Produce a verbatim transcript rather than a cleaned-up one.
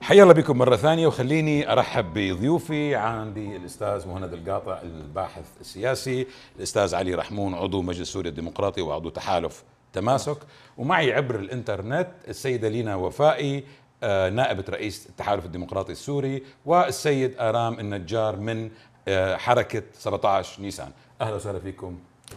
حيا الله بكم مرة ثانية، وخليني أرحب بضيوفي. عندي الأستاذ مهند القاطع الباحث السياسي، الأستاذ علي رحمون عضو مجلس سوريا الديمقراطي وعضو تحالف تماسك، ومعي عبر الإنترنت السيدة لينا وفائي آه، نائبة رئيس التحالف الديمقراطي السوري، والسيد آرام النجار من آه، حركة سبعة عشر نيسان. أهلا وسهلا فيكم